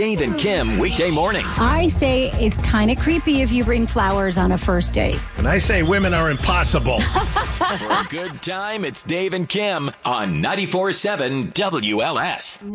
Dave and Kim weekday mornings. I say it's kind of creepy if you bring flowers on a first date. And I say women are impossible. For a good time, it's Dave and Kim on 94.7 WLS.